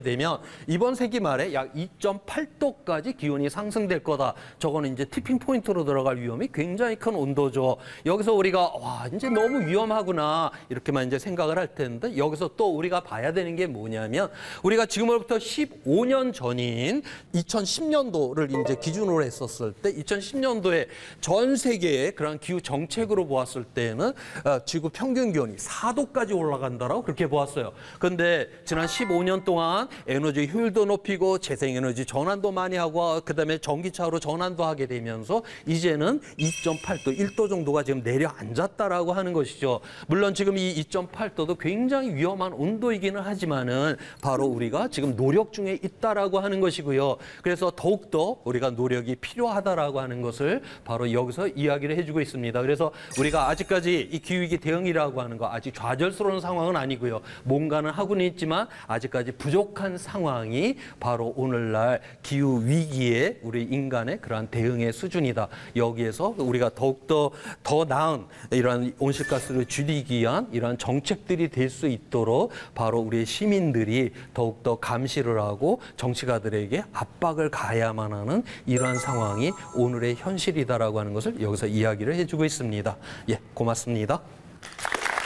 되면 이번 세기 말에 약 2.8도까지 기온이 상승될 거다. 저거는 이제 티핑 포인트로 들어갈 위험이 굉장히 큰 온도죠. 여기서 우리가 와 이제 너무 위험하구나 이렇게만 이제 생각을 할 텐데 여기서 또 우리가 봐야 되는 게 뭐냐면 우리가 지금으로부터 15년 전인 2010년도를 이제 기준으로 했었을 때 2010년도에 전 세계의 그런 기후 정책으로 보았을 때는 지구 평균 기온이 4도까지 올라간다라고 그렇게 보았어요. 그런데 지난 15년 동안 에너지 효율도 높이고 재생에너지 전환도 많이 하고 그다음에 전기차로 전환도 하게 되면서 이제는 2.8도, 1도 정도가 지금 내려앉았다라고 하는 것이죠. 물론 지금 이 2.8도도 굉장히 위험한 온도이기는 하지만은 바로 우리가 지금 노력 중에 있다라고 하는 것이고요. 그래서 더욱더 우리가 노력이 필요하다라고 하는 것을 바로 여기서 이야기를 해주고 있습니다. 그래서 우리가 아직까지 이 기후위기 대응이라고 하는 거 아직 좌절스러운 상황은 아니고요. 뭔가는 하고는 있지만 아직까지 부족한 상황이 바로 오늘날 기후 위기에 우리 인간의 그러한 대응의 수준이다. 여기에서 우리가 더욱더 더 나은 이러한 온실가스를 줄이기 위한 이러한 정책들이 될 수 있도록 바로 우리 시민들이 더욱더 감시를 하고 정치가들에게 압박을 가야만 하는 이러한 상황이 오늘의 현실이다라고 하는 것을 여기서 이야기를 해주고 있습니다. 예, 고맙습니다.